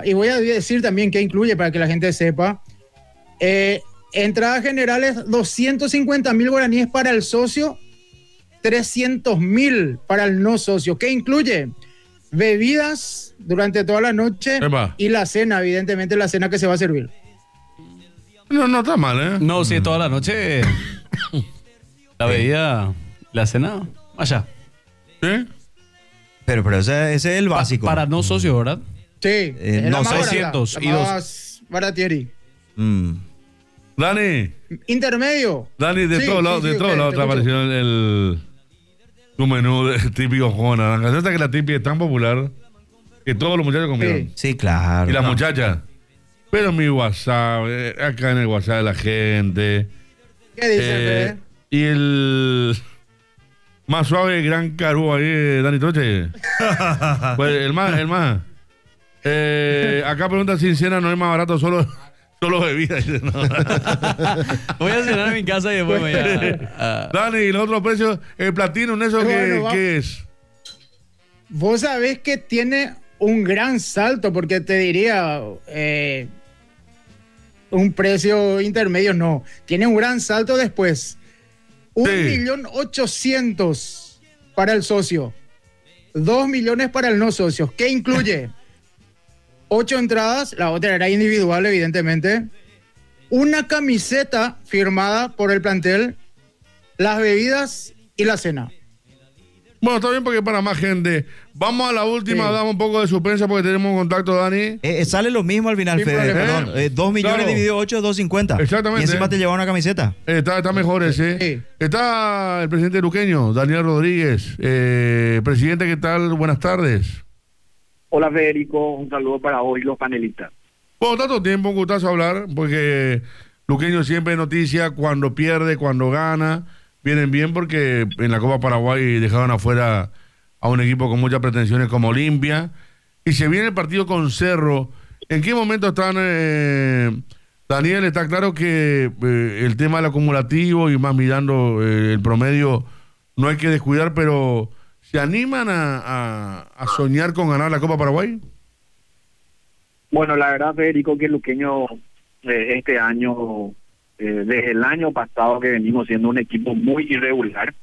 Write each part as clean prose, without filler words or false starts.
y voy a decir también qué incluye para que la gente sepa. Entradas generales, 250.000 guaraníes para el socio, 300.000 para el no socio. ¿Qué incluye? Bebidas durante toda la noche y la cena, evidentemente la cena que se va a servir. No está mal, ¿eh? No, sí, toda la noche la bebida, la cena, allá. ¿Sí? Pero ese es el básico. Para no socio, ¿verdad? Sí, no, la 600 barata, y la dos. más baratieri. Dani. Intermedio. Dani, de Sí, todos lados, sí, de sí, todos ok, lados te apareció tu menú típico Jona. La canción que la típica es tan popular que todos los muchachos comieron. Sí, claro. Y la muchacha. Pero mi WhatsApp, acá en el WhatsApp de la gente. ¿Qué dice, y el más suave Gran Carú ahí, Dani Troche. Pues el más. Acá pregunta si cena no es más barato, solo bebida. Dice, no. Voy a cenar en mi casa y después voy a... Dani, y los otros precios, el platino, ¿eso qué es? Vos sabés que tiene un gran salto, porque te diría un precio intermedio, no. Tiene un gran salto después. 1.800.000 para el socio. 2 millones para el no socio. ¿Qué incluye? 8 entradas, la otra era individual, evidentemente. Una camiseta firmada por el plantel, las bebidas y la cena. Bueno, está bien porque para más gente. Vamos a la última, damos un poco de suspensa porque tenemos un contacto, Dani. Sale lo mismo al final, Fede, perdón. 2 millones Claro. dividido 8, 250. Exactamente. Y encima te lleva una camiseta. Está mejor ese. Sí. Está el presidente luqueño, Daniel Rodríguez. Presidente, ¿qué tal? Buenas tardes. Hola Federico, un saludo para hoy los panelistas. Bueno, tanto tiempo, un gustazo hablar, porque luqueño siempre es noticia cuando pierde, cuando gana. Vienen bien porque en la Copa Paraguay dejaron afuera a un equipo con muchas pretensiones como Olimpia. Y se viene el partido con Cerro. ¿En qué momento están, Daniel? Está claro que el tema del acumulativo y más mirando el promedio no hay que descuidar, pero ¿se animan a soñar con ganar la Copa Paraguay? Bueno, la verdad, Federico, que el luqueño este año, desde el año pasado que venimos siendo un equipo muy irregular,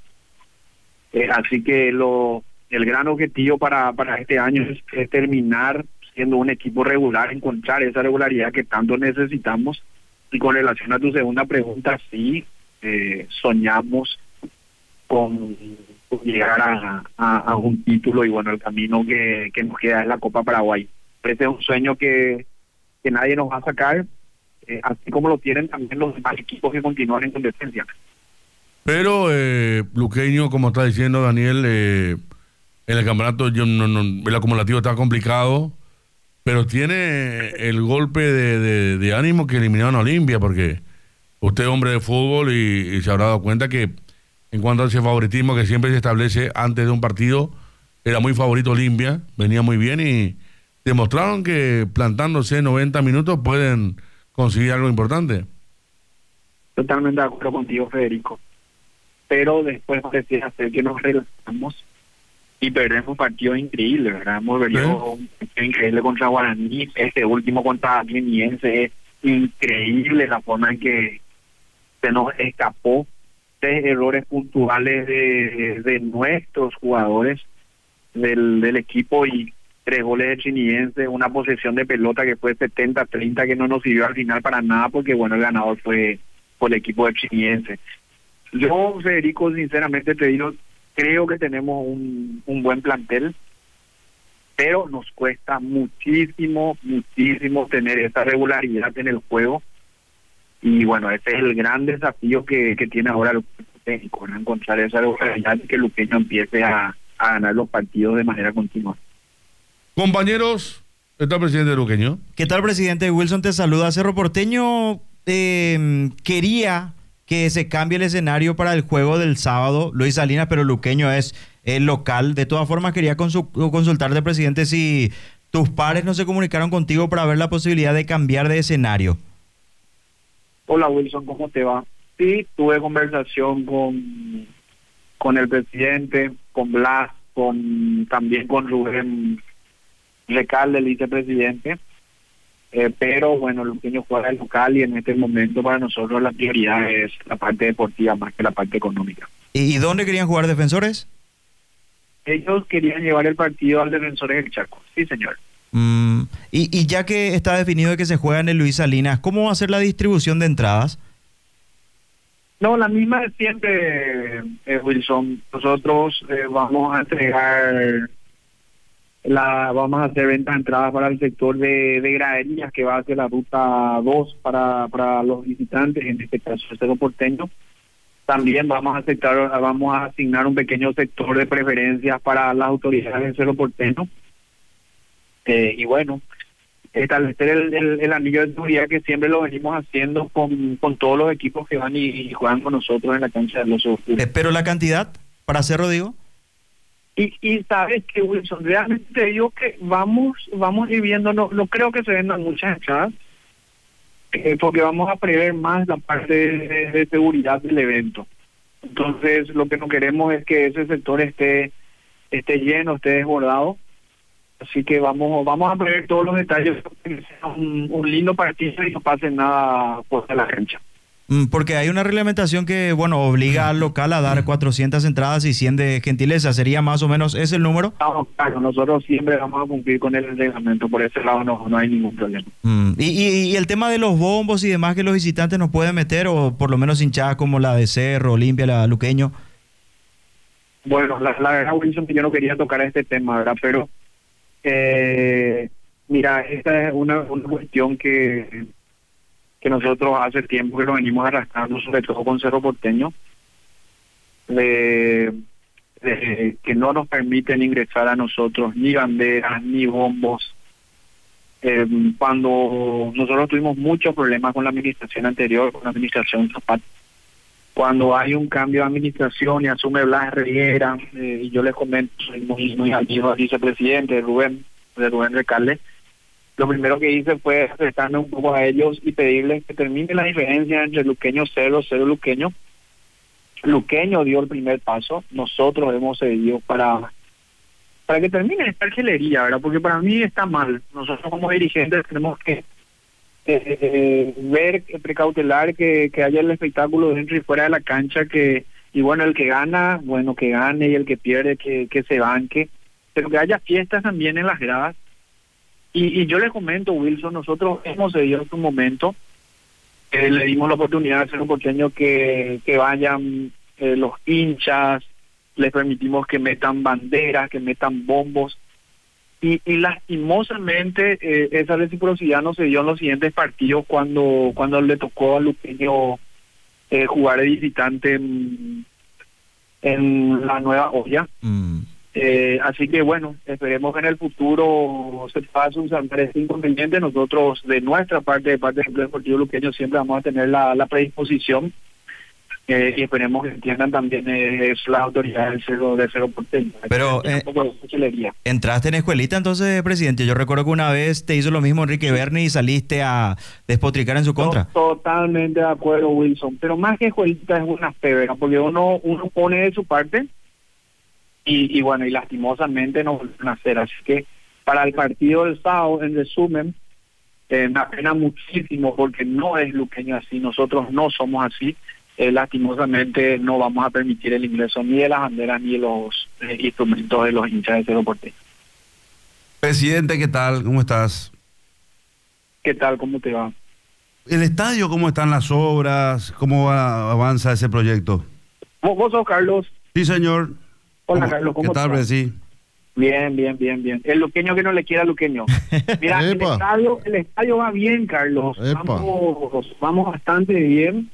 así que el gran objetivo para este año es terminar siendo un equipo regular, encontrar esa regularidad que tanto necesitamos. Y con relación a tu segunda pregunta, sí, soñamos con llegar a un título, y bueno, el camino que nos queda es la Copa Paraguay. Este es un sueño que nadie nos va a sacar, así como lo tienen también los demás equipos que continúan en competencia. Pero luqueño, como está diciendo Daniel, en el campeonato el acumulativo está complicado, pero tiene el golpe de ánimo que eliminaron a Olimpia, porque usted es hombre de fútbol y se habrá dado cuenta que en cuanto a ese favoritismo que siempre se establece antes de un partido, era muy favorito Olimpia, venía muy bien y demostraron que plantándose 90 minutos pueden conseguir algo importante. Totalmente de acuerdo contigo, Federico. Pero después pareciera ser que nos relajamos y perdemos partidos increíbles, ¿verdad? Hemos perdido un partido increíble contra Guaraní, este último contra Atlético. Es increíble la forma en que se nos escapó 3 errores puntuales de nuestros jugadores del equipo y 3 goles de Chiniense, una posesión de pelota que fue 70-30 que no nos sirvió al final para nada, porque bueno, el ganador fue el equipo de Chiniense. Yo, Federico, sinceramente te digo, creo que tenemos un buen plantel, pero nos cuesta muchísimo tener esa regularidad en el juego. Y bueno, ese es el gran desafío que tiene ahora el técnico, ¿no? Encontrar esa regularidad y que el luqueño empiece a ganar los partidos de manera continua. Compañeros, está el presidente luqueño. ¿Qué tal, presidente? Wilson te saluda. Cerro Porteño quería que se cambie el escenario para el juego del sábado, Luis Salinas, pero luqueño es el local. De todas formas, quería consultarte, presidente, si tus pares no se comunicaron contigo para ver la posibilidad de cambiar de escenario. Hola Wilson, ¿cómo te va? Sí, tuve conversación con el presidente, con Blas, también con Rubén Recalde, el vicepresidente, Pero bueno, Luqueño juega el local y en este momento para nosotros la prioridad es la parte deportiva más que la parte económica. ¿Y dónde querían jugar Defensores? Ellos querían llevar el partido al Defensores del Chaco, sí señor. Y ya que está definido de que se juega en el Luis Salinas, ¿cómo va a ser la distribución de entradas? No, la misma de siempre, Wilson. Nosotros vamos a entregar vamos a hacer venta de entradas para el sector de graderías que va hacia la ruta 2 para los visitantes, en este caso el Cerro Porteño. También vamos a asignar un pequeño sector de preferencias para las autoridades del Cerro Porteño. Y bueno, establecer el anillo de seguridad que siempre lo venimos haciendo con todos los equipos que van y juegan con nosotros en la cancha de los Ojos. Pero la cantidad para Cerro, digo. Y sabes que, Wilson, realmente te digo que vamos a ir viendo, no creo que se vendan muchas entradas, porque vamos a prever más la parte de seguridad del evento. Entonces, lo que no queremos es que ese sector esté lleno, esté desbordado. Así que vamos a prever todos los detalles, que sea un lindo partido y no pase nada por la cancha. Porque hay una reglamentación que, bueno, obliga al local a dar 400 entradas y 100 de gentileza. ¿Sería más o menos ese el número? No, claro, nosotros siempre vamos a cumplir con el reglamento. Por ese lado no hay ningún problema. ¿Y el tema de los bombos y demás que los visitantes nos pueden meter, o por lo menos hinchadas como la de Cerro, Olimpia, la Luqueño? Bueno, la verdad, Wilson, que yo no quería tocar este tema, ¿verdad? Pero, mira, esta es una cuestión que nosotros hace tiempo que lo venimos arrastrando, sobre todo con Cerro Porteño, de que no nos permiten ingresar a nosotros ni banderas, ni bombos. Cuando nosotros tuvimos muchos problemas con la administración anterior, con la administración Zapata, cuando hay un cambio de administración y asume Blas Herrera, y yo les comento, soy muy amigo del vicepresidente de Rubén Recalde, lo primero que hice fue acercarme un poco a ellos y pedirles que termine la diferencia entre Luqueño Cerro Luqueño. Luqueño dio el primer paso, nosotros hemos seguido para que termine esta argelería, ¿verdad? Porque para mí está mal. Nosotros como dirigentes tenemos que ver, precautelar que haya el espectáculo dentro y fuera de la cancha, y bueno, el que gana, bueno, que gane, y el que pierde, que se banque, pero que haya fiestas también en las gradas. Y yo les comento, Wilson, nosotros hemos cedido en su momento, le dimos la oportunidad de ser un porteño que vayan los hinchas, les permitimos que metan banderas, que metan bombos, y lastimosamente esa reciprocidad no se dio en los siguientes partidos cuando le tocó a Luqueño jugar de visitante en la Nueva Olla. Así que bueno, esperemos que en el futuro se pueda subsanar este inconveniente. Nosotros de nuestra parte, de parte del Club Deportivo Luqueño, siempre vamos a tener la predisposición, y esperemos que entiendan también las autoridades de Cerro Porteño. Pero entraste en escuelita entonces, presidente. Yo recuerdo que una vez te hizo lo mismo Enrique Berni y saliste a despotricar en su contra. Totalmente de acuerdo, Wilson, pero más que escuelita es una febra, porque uno pone de su parte. Y bueno, y lastimosamente no vuelven a hacer. Así que para el partido del sábado, en resumen, me apena muchísimo porque no es Luqueño así, nosotros no somos así. Lastimosamente no vamos a permitir el ingreso ni de las banderas ni de los instrumentos de los hinchas de Cerro Porteño. Presidente, ¿qué tal? ¿Cómo estás? ¿Qué tal? ¿Cómo te va? ¿El estadio cómo están las obras? ¿Cómo avanza ese proyecto? ¿Vos sos Carlos? Sí, señor. Hola, Carlos, ¿cómo ¿qué tal, Presi? Bien. El luqueño que no le quiera luqueño. Mira, el estadio va bien, Carlos. Vamos bastante bien.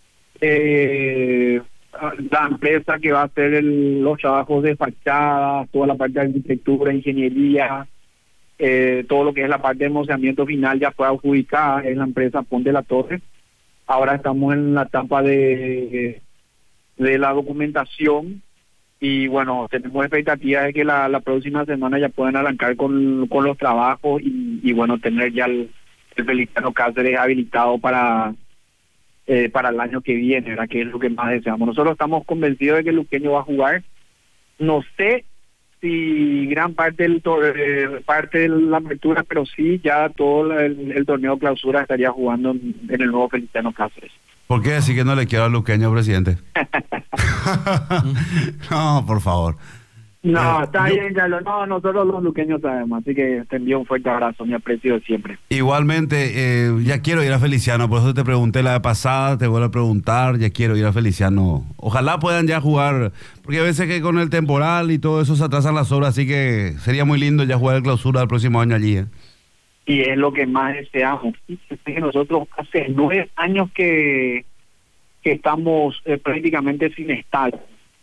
La empresa que va a hacer los trabajos de fachada, toda la parte de arquitectura, ingeniería, todo lo que es la parte de modelamiento final ya fue adjudicada, es la empresa Ponte la Torre. Ahora estamos en la etapa de la documentación. Y bueno, tenemos expectativas de que la próxima semana ya puedan arrancar con los trabajos y bueno, tener ya el Feliciano Cáceres habilitado para el año que viene, ¿verdad? Que es lo que más deseamos. Nosotros estamos convencidos de que el Luqueño va a jugar. No sé si gran parte parte de la apertura, pero sí ya todo el torneo clausura estaría jugando en el nuevo Feliciano Cáceres. ¿Por qué decir que no le quiero al luqueño, presidente? No, por favor. No, está bien, Carlos. No, nosotros los luqueños sabemos, así que te envío un fuerte abrazo, mi aprecio de siempre. Igualmente, ya quiero ir a Feliciano, por eso te pregunté la vez pasada, te vuelvo a preguntar, ya quiero ir a Feliciano. Ojalá puedan ya jugar, porque a veces que con el temporal y todo eso se atrasan las obras, así que sería muy lindo ya jugar el clausura el próximo año allí. Y es lo que más deseamos. Fíjense que nosotros hace 9 años que estamos prácticamente sin estadio.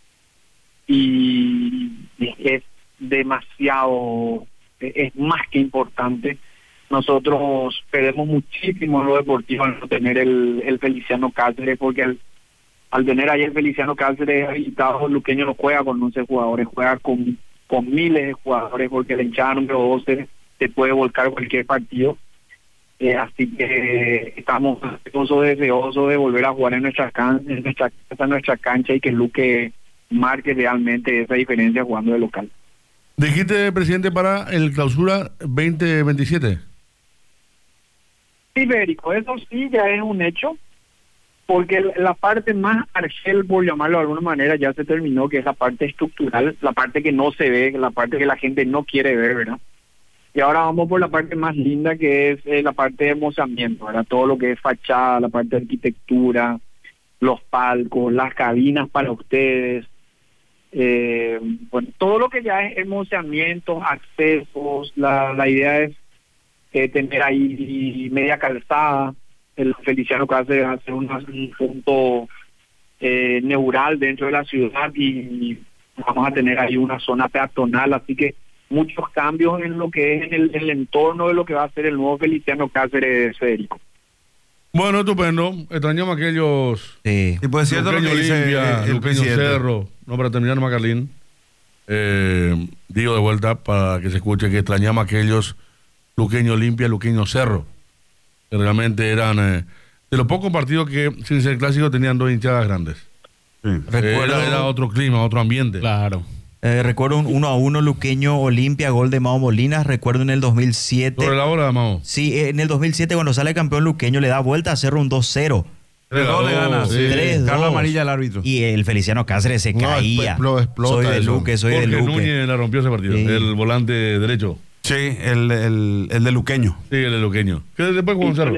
Y es demasiado, es más que importante. Nosotros perdemos muchísimo en lo deportivo al no tener el Feliciano Cáceres, porque al tener ahí el Feliciano Cáceres habilitado, el luqueño no juega con 11 jugadores, juega con miles de jugadores, porque el hinchada número 12 se puede volcar cualquier partido. Así que estamos deseosos de volver a jugar en nuestra cancha y que el Luque marque realmente esa diferencia jugando de local. Dijiste, presidente, para el clausura 2027. Sí, Federico, eso sí ya es un hecho, porque la parte más argel, por llamarlo de alguna manera, ya se terminó, que es la parte estructural, la parte que no se ve, la parte que la gente no quiere ver, ¿verdad? Y ahora vamos por la parte más linda, que es la parte de emozamiento, ¿verdad? Todo lo que es fachada, la parte de arquitectura, los palcos, las cabinas para ustedes, bueno, todo lo que ya es emozamientos, accesos, la idea es tener ahí media calzada, el Feliciano Cáceres hace un punto neural dentro de la ciudad y vamos a tener ahí una zona peatonal, así que muchos cambios en lo que es en el entorno de lo que va a ser el nuevo Feliciano Cáceres, Federico. Bueno, estupendo. Extrañamos aquellos. Sí. Y pues es cierto lo que dice Olimpia, el Luqueño presidente. Cerro. No, para terminar, Macalín. Digo de vuelta para que se escuche que extrañamos aquellos Luqueño Olimpia, Luqueño Cerro. Que realmente eran de los pocos partidos que, sin ser clásico, tenían 2 hinchadas grandes. Sí. Era otro clima, otro ambiente. Claro. Recuerdo un 1-1 Luqueño Olimpia, gol de Mao Molinas. Recuerdo en el 2007. Sobre la hora, Mao. Sí, en el 2007 cuando sale campeón Luqueño le da vuelta a Cerro un 2-0. 3-2 le gana. Sí. 3-2. Carlos Amarilla el árbitro. Y el Feliciano Cáceres se No, caía. explota soy de eso. Luque, soy de Jorge Luque. Núñez la rompió ese partido. Sí. El volante derecho. Sí, el de Luqueño. Sí, el de Luqueño. ¿Qué después con Cerro?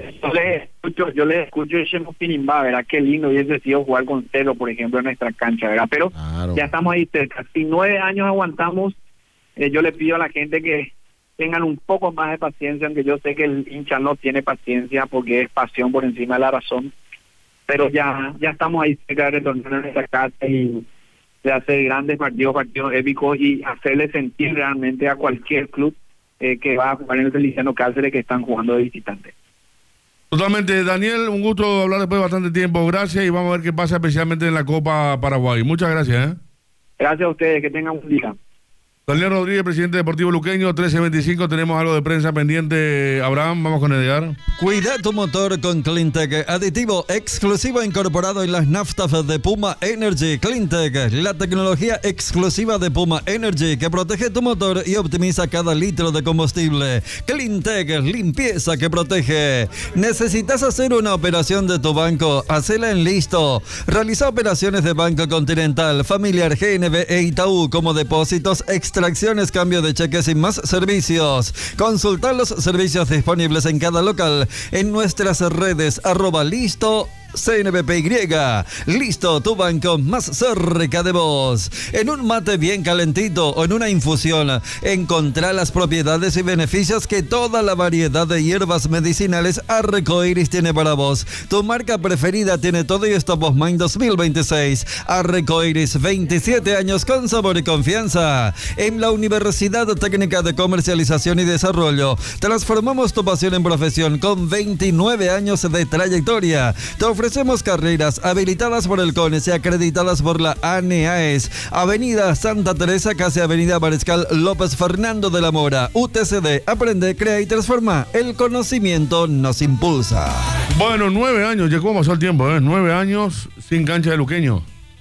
Yo les escucho ese Pinimba, ¿verdad? Qué lindo hubiese sido jugar con Cerro, por ejemplo, en nuestra cancha, ¿verdad? Pero Claro. ya estamos ahí cerca. Si 9 años aguantamos, yo le pido a la gente que tengan un poco más de paciencia, aunque yo sé que el hincha no tiene paciencia porque es pasión por encima de la razón. Pero ya estamos ahí cerca de retornar a nuestra casa y de hacer grandes partidos épicos y hacerle sentir realmente a cualquier club que va a jugar en el Feliciano Cáceres que están jugando de visitante. Totalmente. Daniel, un gusto hablar después de bastante tiempo. Gracias y vamos a ver qué pasa especialmente en la Copa Paraguay. Muchas gracias. Gracias a ustedes, que tengan un buen día. Daniel Rodríguez, presidente deportivo Luqueño, 1325. Tenemos algo de prensa pendiente. Abraham, vamos con Edgar. Cuida tu motor con Cleantech, aditivo exclusivo incorporado en las naftas de Puma Energy. Cleantech, la tecnología exclusiva de Puma Energy que protege tu motor y optimiza cada litro de combustible. Cleantech, limpieza que protege. ¿Necesitas hacer una operación de tu banco? Hacela en Listo. Realiza operaciones de Banco Continental, Familiar, GNB e Itaú como depósitos, extracciones, cambio de cheques y más servicios. Consulta los servicios disponibles en cada local en nuestras redes @listo CNBPY. Listo, tu banco más cerca de vos. En un mate bien calentito o en una infusión, encontrá las propiedades y beneficios que toda la variedad de hierbas medicinales Arcoiris tiene para vos. Tu marca preferida tiene todo y Stop of Mind 2026. Arcoiris, 27 años con sabor y confianza. En la Universidad Técnica de Comercialización y Desarrollo, transformamos tu pasión en profesión con 29 años de trayectoria. Te ofrecemos carreras habilitadas por el CONES y acreditadas por la ANEAES. Avenida Santa Teresa, casi Avenida Mariscal López Fernando de la Mora. UTCD, aprende, crea y transforma. El conocimiento nos impulsa. Bueno, 9 años, ya cómo pasó el tiempo, 9 años sin cancha de Luqueño.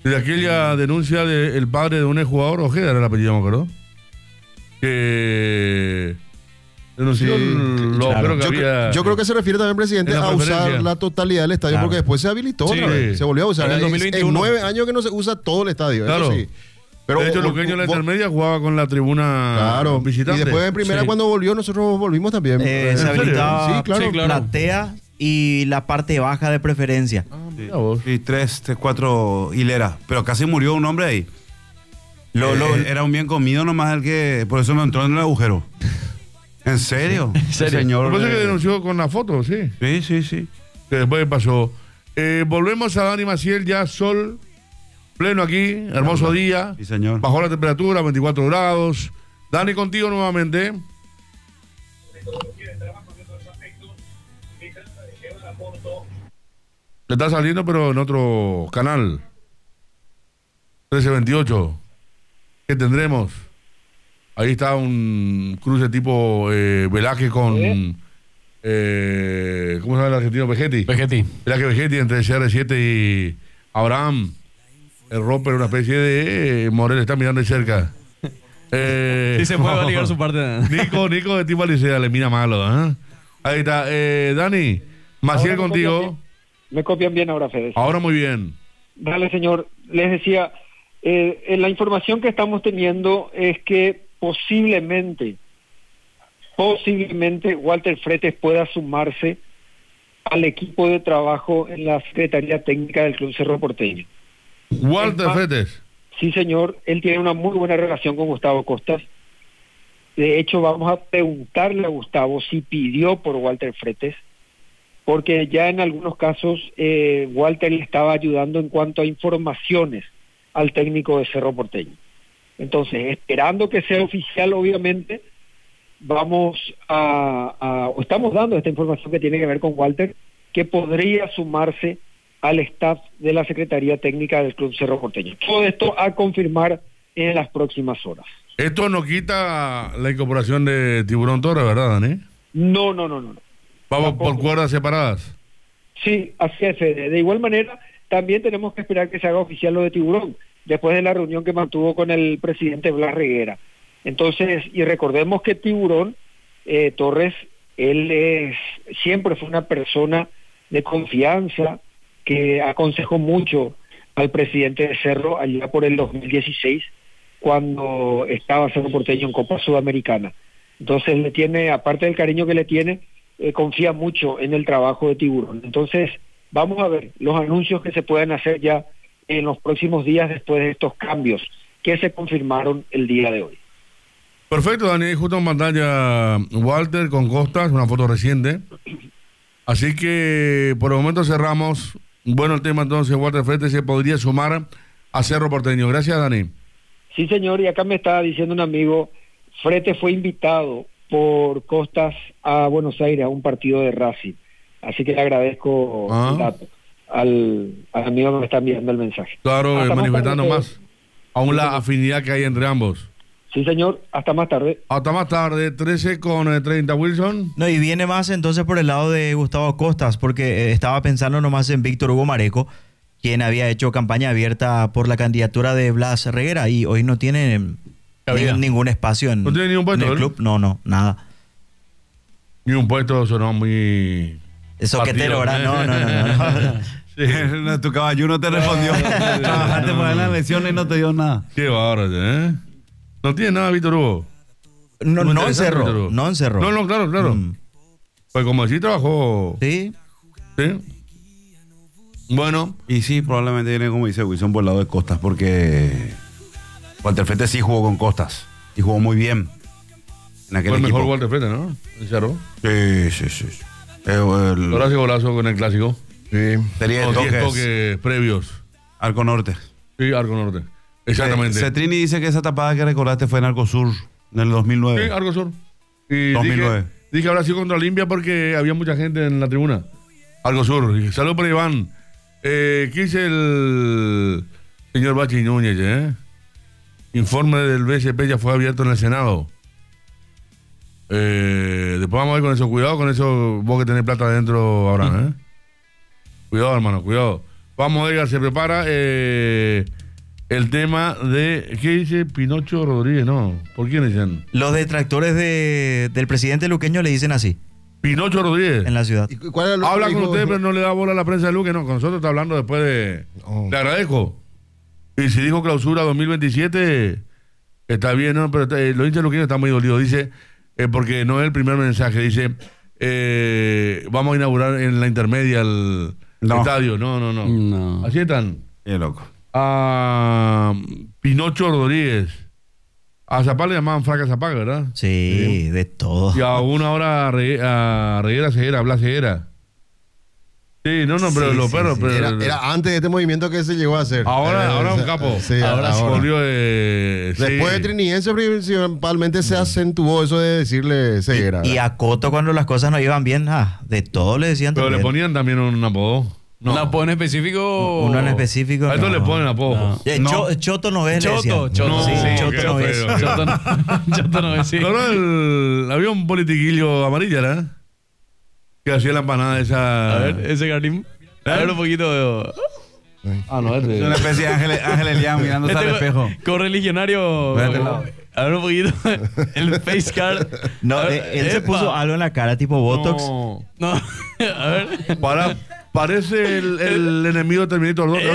De aquella denuncia del padre de un exjugador, Ojeda era el apellido, me acuerdo. Que denunció claro. Yo creo que se refiere también, presidente, en la a usar preferencia. la totalidad del estadio, porque después se habilitó otra vez. Se volvió a usar. En el En 2021. 9 años que no se usa todo el estadio. Claro. Eso sí. Pero de hecho, Luqueño en la intermedia jugaba con la tribuna claro. visitante. Y después en primera, Sí. cuando volvió, nosotros volvimos también. Se serio? habilitaba Sí, claro. Sí, claro. platea y la parte baja de preferencia. Mira vos. Y 4 hileras. Pero casi murió un hombre ahí. Era un bien comido nomás el que... Por eso me entró en el agujero. ¿En serio? serio? Señor, Me parece que denunció con la foto, sí. Sí. Que después pasó. Volvemos a Dani Maciel, ya sol pleno aquí, hermoso día. Sí, señor. Bajó la temperatura, 24 grados. Dani, contigo nuevamente. Le está saliendo, pero en otro canal. 1328. ¿Qué tendremos? Ahí está un cruce tipo Velázquez con... ¿cómo se llama el argentino? Vegetti. Velázquez Vegetti entre CR7 y Abraham. El Roper, una especie de... Morel está mirando de cerca. Sí se puede ligar su parte. Nico de tipo Alicea, le mira malo, ¿eh? Ahí está. Dani, Maciel Ahora me contigo. copian bien. Me copian bien ahora, Fede. Ahora muy bien. Dale, señor. Les decía, la información que estamos teniendo es que posiblemente Walter Fretes pueda sumarse al equipo de trabajo en la Secretaría Técnica del Club Cerro Porteño. Walter Es más, Fretes. Sí, señor. Él tiene una muy buena relación con Gustavo Costas. De hecho, vamos a preguntarle a Gustavo si pidió por Walter Fretes, porque ya en algunos casos Walter le estaba ayudando en cuanto a informaciones al técnico de Cerro Porteño. Entonces, esperando que sea oficial, obviamente, vamos o estamos dando esta información que tiene que ver con Walter, que podría sumarse al staff de la Secretaría Técnica del Club Cerro Porteño. Todo esto a confirmar en las próximas horas. Esto no quita la incorporación de Tiburón Torres, ¿verdad, Dani? No. Vamos Tampoco. por cuerdas separadas. Sí, así es, Fede. De igual manera, también tenemos que esperar que se haga oficial lo de Tiburón, después de la reunión que mantuvo con el presidente Blas Reguera. Entonces, y recordemos que Tiburón Torres, él siempre fue una persona de confianza que aconsejó mucho al presidente de Cerro allá por el 2016, cuando estaba Cerro Porteño en Copa Sudamericana. Entonces le tiene, aparte del cariño que le tiene, confía mucho en el trabajo de Tiburón. Entonces, vamos a ver los anuncios que se pueden hacer ya en los próximos días después de estos cambios que se confirmaron el día de hoy. Perfecto, Dani. Justo en pantalla Walter con Costas, una foto reciente. Así que por el momento cerramos. Bueno, el tema entonces, Walter Fretes se podría sumar a Cerro Porteño. Gracias, Dani. Sí, señor, y acá me estaba diciendo un amigo, Fretes fue invitado por Costas a Buenos Aires a un partido de Racing. Así que le agradezco el dato al amigo que me está enviando el mensaje. Claro, Hasta manifestando tarde, más aún la afinidad que hay entre ambos. Sí, señor, hasta más tarde. Hasta más tarde, 13 con 30, Wilson. No, y viene más entonces por el lado de Gustavo Costas, porque estaba pensando nomás en Víctor Hugo Mareco, quien había hecho campaña abierta por la candidatura de Blas Reguera y hoy no tiene ningún espacio en, ¿No tiene ningún puesto, en el él? club. No, nada. Ni un puesto sonó muy... Soquetero, ¿verdad? No. Sí. Tu caballo no te respondió. Trabajaste por ahí en las lesiones y no te dio nada. Qué bárbaro, ¿eh? No tiene nada, Víctor Hugo. No Muy encerró, interesante, Víctor Hugo. no encerró. No, claro. Pues como así trabajó... Sí. Sí. Bueno. Y sí, probablemente viene, como dice Wilson, por el lado de Costas, porque Walter Fretes sí jugó con Costas y jugó muy bien en aquel Fue el equipo. mejor Walter Fretes, ¿no? En Cerro. Sí. Golazo con el clásico. Sí. Sería de Con 10 toques. toques previos. Arco Norte. Sí, Arco Norte. Exactamente. Cetrini dice que esa tapada que recordaste fue en Arco Sur, en el 2009. Sí, Arco Sur. Y 2009. dije habrá sido contra Olimpia porque había mucha gente en la tribuna. Arco Sur. Y saludos para Iván. ¿Qué dice el señor Bachi Núñez? Informe del BCP ya fue abierto en el Senado. Después vamos a ver con eso. Cuidado con eso, vos que tenés plata adentro ahora. Cuidado, hermano, cuidado. Vamos, Edgar, se prepara. el tema de, ¿qué dice Pinocho Rodríguez? No, ¿por quién dicen? Los detractores del presidente luqueño le dicen así, Pinocho Rodríguez. en la ciudad. ¿Y cuál era lo que Habla con dijo? usted, pero no le da bola a la prensa de Luque, no, con nosotros está hablando después de... No. Le agradezco. Y si dijo clausura 2027, está bien, ¿no? Pero los hinchas luqueños están muy dolidos, dice, porque no es el primer mensaje, dice, vamos a inaugurar en la intermedia el estadio. No. Así están. Qué loco. A Pinocho Rodríguez. A Zapag le llamaban Fraca Zapag, ¿verdad? Sí, de todo. Y a una hora a Reguera Ceguera, Blas Ceguera. Sí, no, pero Sí, los sí, perros. sí. Pero, Era antes de este movimiento que se llegó a hacer. ahora un capo. Sí, ahora ahora. volvió Después de Triniense principalmente se acentuó eso de decirle ceguera. Y a Coto cuando las cosas no iban bien, de todo le decían Pero le también. ponían también un apodo. No. ¿Un apodo en específico? Uno en específico. A esto no. le ponen apodo. No. Choto no ves, le decían. Choto, Sí, no, Choto qué no ves. feo. Choto no es, sí. Pero había un politiquillo amarilla, ¿verdad? Que hacía la empanada esa. A ver, ese Karim. A ver un poquito. Ah, no, Es una especie de Ángel Elian mirándose al espejo. Correligionario. Ve a este lado. A ver un poquito. El face card. No, A ver, él se epa. puso algo en la cara tipo Botox. No. A ver. Parece el enemigo de Terminator 2.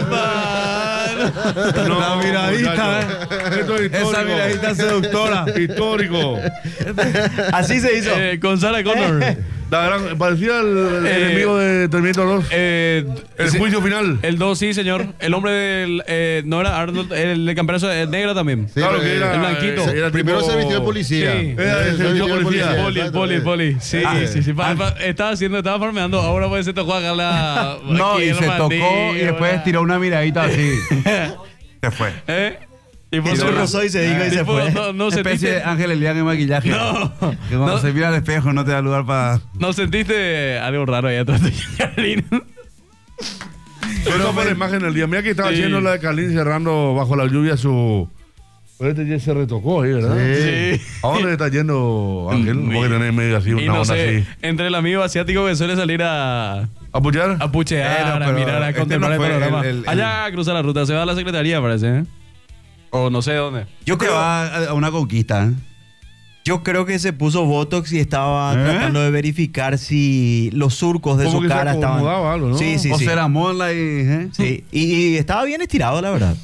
No, La miradita, muchacho. Esto es histórico. Esa miradita seductora. Histórico. Así se hizo. Con Sarah Connor. Parecía el enemigo de Terminator 2. El sí, juicio final. El 2, sí, señor. El hombre del. No era Arnold, el de camperazo negro también. Sí, Claro pero que era. el blanquito. Era primero tipo- se vistió de policía. Sí. Era el servicio de policía. El poli. Sí, sí. Estaba farmeando. Ahora puede ser tocó acá la. No, aquí y el se tocó mandí, y después ¿verdad? tiró una miradita así. Se fue. Y por Y su se rozó y se dijo y se tipo, fue. No Una especie sentiste. de Ángel Elian en maquillaje. No. Que cuando No. se mira al espejo no te da lugar para... ¿No sentiste algo raro ahí atrás de Carlín? Pero fue la imagen del día. Mira que estaba Sí. haciendo la de Carlín cerrando bajo la lluvia su. Pero este ya se retocó ahí, ¿verdad? Sí. ¿A dónde está yendo Ángel? Porque tenés medio así, Y una no onda sé, así. entre el amigo asiático que suele salir a ¿Apuchar? puchear, a pero mirar, a este contemplar no el fue panorama. el- Allá a cruzar la ruta, se va a la secretaría, parece, ¿eh? O no sé dónde. Yo Que creo, va a una conquista, ¿eh? yo creo que se puso Botox y estaba tratando de verificar si los surcos de Como su que se cara estaban. acomodaba algo, ¿no? Sí, sí, O sí. será mola y... ¿eh? Sí. Y estaba bien estirado, la verdad.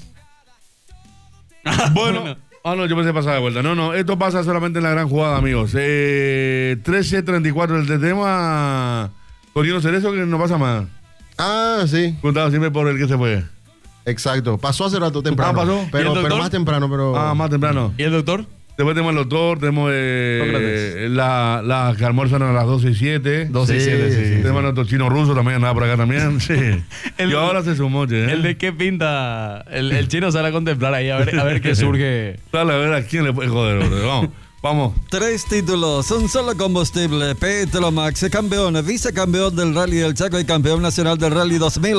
Bueno. Ah, no, yo pensé pasar de vuelta. No, esto pasa solamente en la gran jugada, amigos. 13:34 el tema. Corino Cerezo, que no pasa más. Ah, sí, Contado siempre por el que se fue. exacto. Pasó hace rato temprano. Ah, pasó. ¿Y el Pero doctor? más temprano, pero. Ah, más temprano. ¿Y el doctor? Después tenemos el doctor, tenemos Sócrates. la que almuerzan a las 12:07. 12 y 7, sí. Tenemos a nuestro chino ruso también, andaba por acá también. Sí. El- y ahora se sumó, che. ¿El de qué pinta? El chino sale a contemplar ahí, a ver qué surge. Dale a ver a quién le puede joder, bro. Vamos. Vamos. 3 títulos, un solo combustible. Petromax, campeón, vicecampeón del Rally del Chaco y campeón nacional del Rally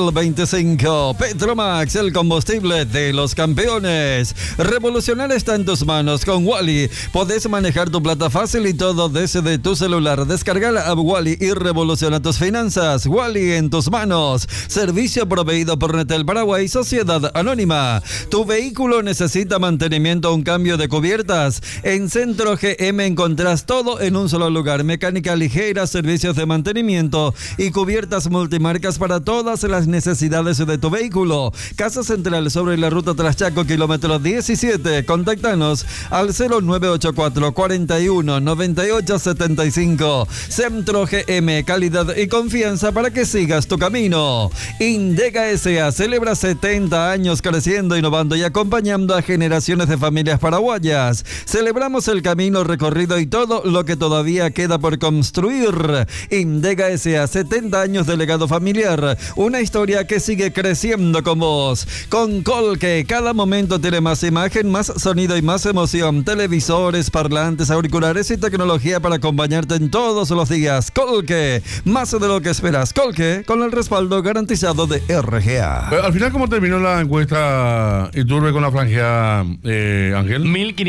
2025. Petromax, el combustible de los campeones. Revolucionar está en tus manos con Wally. Podés manejar tu plata fácil y todo desde tu celular. Descarga la app Wally y revoluciona tus finanzas. Wally en tus manos. Servicio proveído por Netel Paraguay, Sociedad Anónima. Tu vehículo necesita mantenimiento o un cambio de cubiertas. En Centro GM encontrás todo en un solo lugar. Mecánica ligera, servicios de mantenimiento y cubiertas multimarcas para todas las necesidades de tu vehículo. Casa Central sobre la ruta Traschaco, kilómetro 17. Contáctanos al 0984 41 98 75. Centro GM, calidad y confianza para que sigas tu camino. Indega S.A. celebra 70 años creciendo, innovando y acompañando a generaciones de familias paraguayas. Celebramos el camino recorrido y todo lo que todavía queda por construir. Indega S.A. 70 años de legado familiar. Una historia que sigue creciendo con vos. Con Colque, cada momento tiene más imagen, más sonido y más emoción. Televisores, parlantes, auriculares y tecnología para acompañarte en todos los días. Colque, más de lo que esperas. Colque, con el respaldo garantizado de RGA. Al final, ¿cómo terminó la encuesta Iturbe con la franja, Ángel?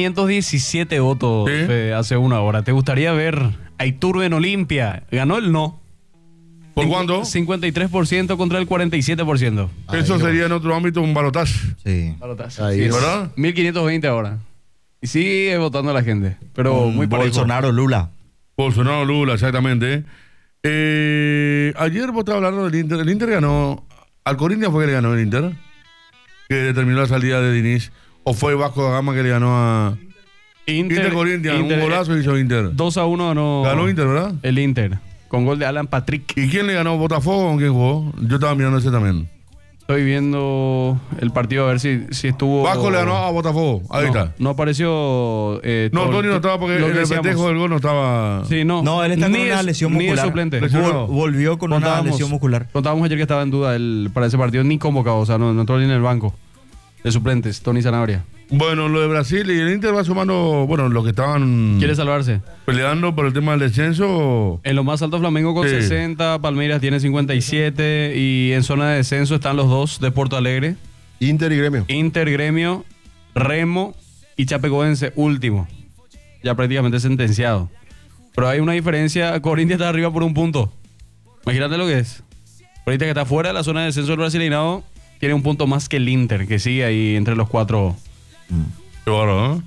1517 votos ¿Sí? hace una hora. ¿Te gustaría ver a Iturbe en Olimpia? Ganó el no. ¿Por cuánto? 53% contra el 47%. Eso sería en otro ámbito un balotaje. Sí. Ahí es. ¿Verdad? 1520 ahora. Y sigue votando la gente. Pero muy parejo. Bolsonaro, Lula. Bolsonaro, Lula, exactamente. Ayer vos estabas hablando del Inter. El Inter ganó. ¿Al Corinthians fue que le ganó el Inter? Que determinó la salida de Diniz. ¿O fue Vasco da Gama que le ganó a Inter Corinthians? Un golazo hizo Inter. 2-1 Ganó Inter, ¿verdad? el Inter. Con gol de Alan Patrick. ¿Y quién le ganó? ¿Botafogo o con quién jugó? Yo estaba mirando ese también. Estoy viendo el partido a ver si estuvo. Vasco le ganó a Botafogo. Ahí está. No apareció. No, Tony no estaba porque lo en que el decíamos. festejo del gol no estaba. Sí, no. No, él está con una lesión Ni de muscular. suplente. Lesionado. Volvió con una lesión muscular. Contábamos ayer que estaba en duda para ese partido, ni convocado, o sea, no entró ni en el banco de suplentes, Tony Sanabria. Bueno, lo de Brasil y el Inter va sumando, bueno, los que estaban ¿Quiere salvarse? peleando por el tema del descenso. En lo más alto Flamengo con Sí. 60, Palmeiras tiene 57 y en zona de descenso están los dos de Porto Alegre, Inter y Gremio. Inter, Gremio, Remo y Chapecoense último, ya prácticamente sentenciado. Pero hay una diferencia, Corinthians está arriba por un punto. Imagínate lo que es. Corinthians que está fuera de la zona de descenso del Brasileirao tiene un punto más que el Inter, que sigue ahí entre los cuatro. Qué bárbaro,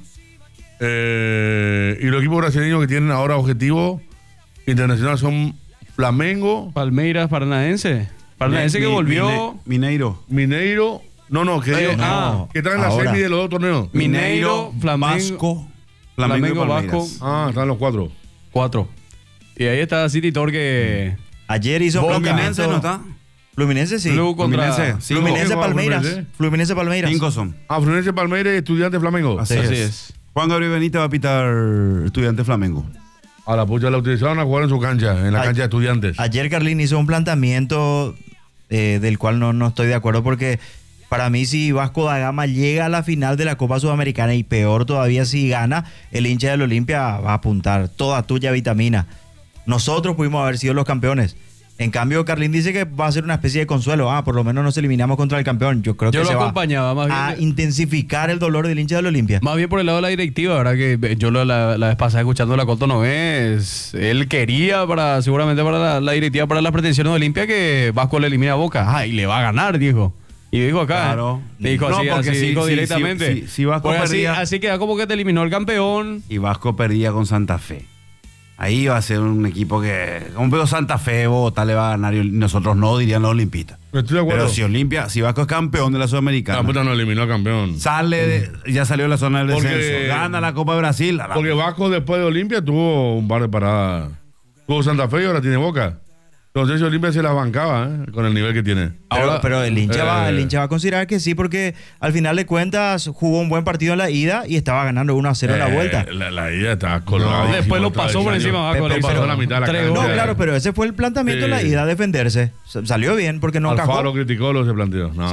y los equipos brasileños que tienen ahora objetivo internacional son Flamengo, Palmeiras, Paranaense. Paranaense que volvió. Mineiro. Mineiro. No, que están en la ahora. semi de los dos torneos. Mineiro, Flamengo, Vasco, Flamengo, y Palmeiras. Vasco. Están los cuatro. 4. Y ahí está City que. Ayer hizo Fluminense no está. Fluminense sí. Flu contra. Fluminense, sí. Fluminense ¿Quién juega Palmeiras. Fluminense? Fluminense Palmeiras. 5 son. Fluminense, Palmeiras y Estudiantes Flamengo. Así es. Juan Gabriel Benítez va a pitar Estudiante Flamengo. A la pucha la utilizaron a jugar en su cancha, en la cancha de Estudiantes. Ayer Carlín hizo un planteamiento del cual no estoy de acuerdo porque para mí si Vasco da Gama llega a la final de la Copa Sudamericana y peor todavía si gana, el hincha del Olimpia va a apuntar toda tuya vitamina. Nosotros pudimos haber sido los campeones. En cambio, Carlín dice que va a ser una especie de consuelo. Por lo menos nos eliminamos contra el campeón. Yo creo que Yo se lo va acompañaba más a bien. intensificar el dolor del hincha del Olimpia. Más bien por el lado de la directiva, ¿verdad? Que yo la vez pasada escuchando la Coto Novés, él quería seguramente para la directiva, para las pretensiones de Olimpia, que Vasco le elimine a Boca. Y le va a ganar, dijo. Y dijo acá. Claro. Dijo No, así, porque así sí, dijo sí, directamente. sí, sí, Vasco Pues perdía. así queda como que te eliminó el campeón. Y Vasco perdía con Santa Fe. Ahí va a ser un equipo que, como veo Santa Fe, Bogotá le va a ganar y nosotros no, dirían los olimpistas. Estoy de acuerdo. Pero si Vasco es campeón de la Sudamericana, La puta no eliminó al campeón. ya salió de la zona del Porque- descenso, gana la Copa de Brasil. Porque Vasco después de Olimpia tuvo un par de paradas. Tuvo Santa Fe y ahora tiene Boca. Entonces Olimpia se la bancaba con el nivel que tiene. Pero el hincha va a considerar que sí, porque al final de cuentas jugó un buen partido en la ida y estaba ganando 1-0 en la vuelta. La idea estaba colgada. No, después lo pasó por encima Vasco. Lo le pasó hizo a la mitad de la tres cancha. No, goles. claro, pero ese fue el planteamiento de la ida, defenderse. Salió bien porque no Alfaro encajó. criticó lo que se planteó. No,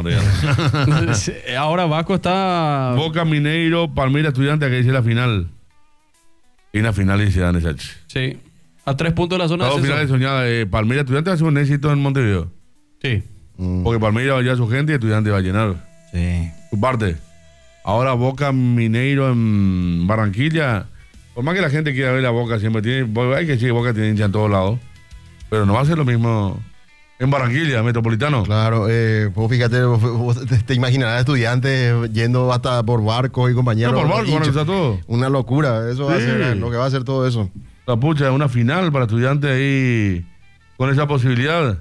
Ahora Vasco está. Boca, Mineiro, Palmeiras, Estudiantes, que dice la final. Y una final y se dan esa. Sí. A 3 puntos de la zona de Dos finales descenso. soñadas. Palmeiras, Estudiantes va a ser un éxito en Montevideo. Sí. Porque Palmeiras va a llevar a su gente y Estudiantes va a llenar Sí. su parte. Ahora Boca, Mineiro en Barranquilla. Por más que la gente quiera ver la Boca, siempre tiene. Hay que decir que Boca tiene hincha en todos lados. Pero no va a ser lo mismo en Barranquilla, Metropolitano. Claro, vos fíjate, vos te imaginarás estudiantes yendo hasta por barcos y compañeros. No, por barco, van a hinchas. cruzar todo. Una locura, eso va a Sí. ser lo que va a ser todo eso. La pucha, una final para Estudiantes ahí con esa posibilidad.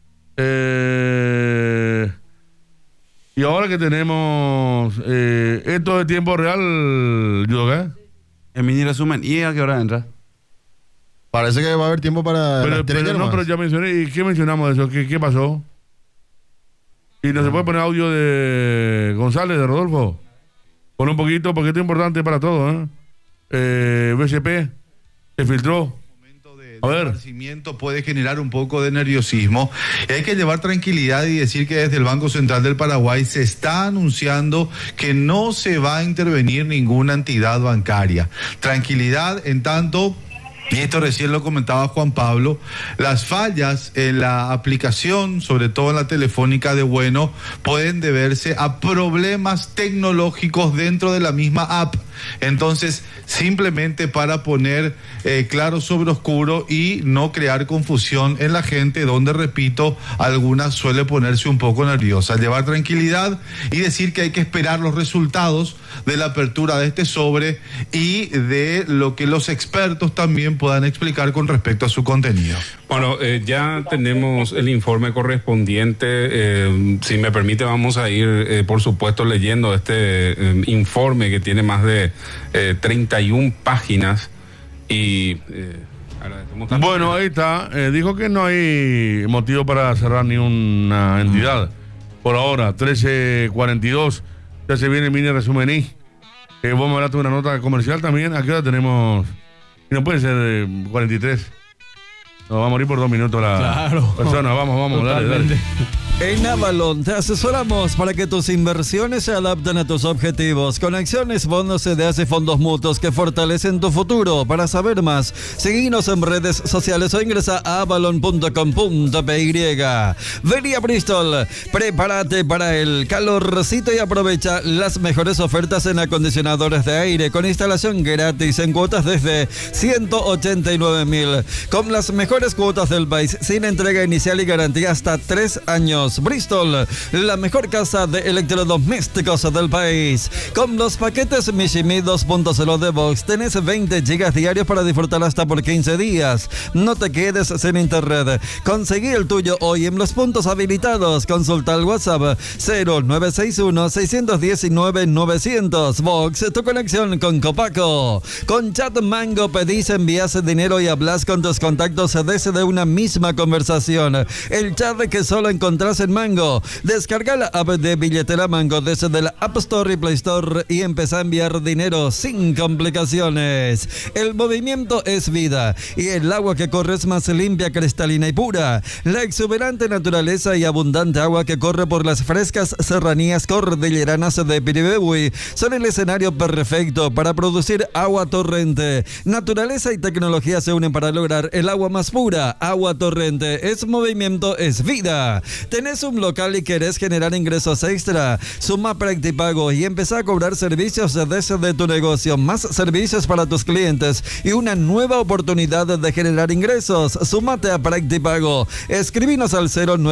Y ahora que tenemos esto de tiempo real, Yudoka. En mini resumen, ¿y a qué hora entra? Parece que va a haber tiempo para las tres Pero no, nomás. pero ya mencioné. ¿Y qué mencionamos de eso? ¿Qué pasó? ¿Y no se puede poner audio de González, de Rodolfo? Pon un poquito, porque esto es importante para todos, BCP se filtró. A ver. Esparcimiento puede generar un poco de nerviosismo. Hay que llevar tranquilidad y decir que desde el Banco Central del Paraguay se está anunciando que no se va a intervenir ninguna entidad bancaria. Tranquilidad en tanto. Y esto recién lo comentaba Juan Pablo, las fallas en la aplicación, sobre todo en la telefónica de Bueno, pueden deberse a problemas tecnológicos dentro de la misma app. Entonces, simplemente para poner claro sobre oscuro y no crear confusión en la gente, donde, repito, algunas suele ponerse un poco nerviosa. Llevar tranquilidad y decir que hay que esperar los resultados de la apertura de este sobre y de lo que los expertos también puedan explicar con respecto a su contenido. Bueno, ya tenemos el informe correspondiente. Si me permite, vamos a ir, por supuesto, leyendo este informe que tiene más de 31 páginas y... Bueno, ahí está. Dijo que no hay motivo para cerrar ni una entidad. Por ahora, 13:42. Ya se viene el mini resumen y vamos a hablar de una nota comercial también. ¿A qué hora tenemos? Y no puede ser 43. Nos va a morir por 2 minutos la persona. Vamos, dale. En Avalon te asesoramos para que tus inversiones se adapten a tus objetivos, con acciones, bonos, CDRs y fondos mutuos que fortalecen tu futuro. Para saber más, seguinos en redes sociales o ingresa a avalon.com.py. Vení a Bristol, prepárate para el calorcito y aprovecha las mejores ofertas en acondicionadores de aire con instalación gratis en cuotas desde 189.000, con las mejores cuotas del país, sin entrega inicial y garantía hasta 3 años. Bristol, la mejor casa de electrodomésticos del país. Con los paquetes Mishimi 2.0 de Box tenés 20 gigas diarios para disfrutar hasta por 15 días. No te quedes sin internet. Conseguí el tuyo hoy en los puntos habilitados. Consulta el WhatsApp 0961-619-900. Box, tu conexión con Copaco. Con Chat Mango pedís, envías dinero y hablas con tus contactos desde una misma conversación. El chat que solo encontrás en Mango. Descarga la app de billetera Mango desde la App Store y Play Store y empezá a enviar dinero sin complicaciones. El movimiento es vida y el agua que corre es más limpia, cristalina y pura. La exuberante naturaleza y abundante agua que corre por las frescas serranías cordilleranas de Piribebuy son el escenario perfecto para producir agua torrente. Naturaleza y tecnología se unen para lograr el agua más pura. Agua torrente es movimiento, es vida. ¿Tenés un local y querés generar ingresos extra? Suma Practipago y empezá a cobrar servicios desde tu negocio. Más servicios para tus clientes y una nueva oportunidad de generar ingresos. Súmate a Practipago. Escribinos al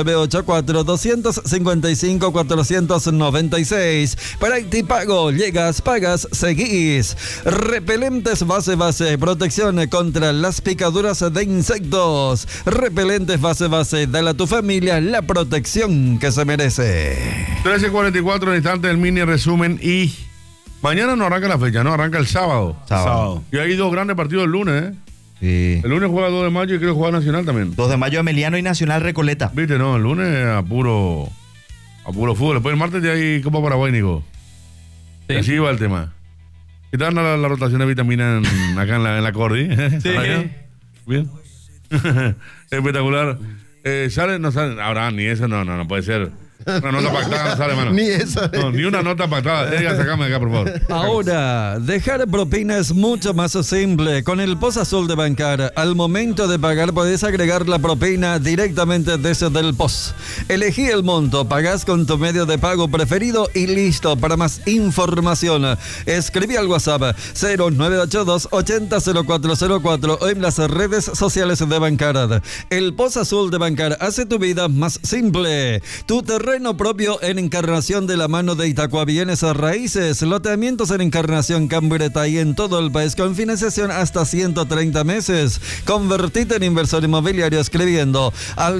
0984-255-496. Practipago. Llegas, pagas, seguís. Repelentes base. Protección contra las picaduras de insectos. Repelentes base. Dale a tu familia la protección que se merece. 13:44 en instante del mini resumen y mañana no arranca la fecha, no arranca el sábado. Y hay 2 grandes partidos el lunes, ¿eh? Sí. El lunes juega 2 de mayo y creo que juega Nacional también. 2 de mayo Emiliano y Nacional Recoleta. Viste, no, el lunes a puro fútbol. Después el martes ya hay Copa Paraguay, Nico. Sí. Y así va el tema. ¿Qué tal la rotación de vitamina acá en la Cordi? Sí. Bien. Espectacular. No sale, ahora ni eso no puede ser. Una nota pactada no sale, mano. Ni esa. No, ni una nota pactada. Sacame de acá, por favor. Ahora, dejar propina es mucho más simple. Con el POS Azul de Bancar, al momento de pagar podés agregar la propina directamente desde el POS. Elegí el monto, pagás con tu medio de pago preferido y listo. Para más información, escribí al WhatsApp 0982-800404 o en las redes sociales de Bancar. El POS Azul de Bancar hace tu vida más simple. Tu terreno propio en Encarnación de la mano de Itacua Bienes Raíces. Loteamientos en Encarnación, Cambreta y en todo el país con financiación hasta 130 meses. Convertite en inversor inmobiliario escribiendo al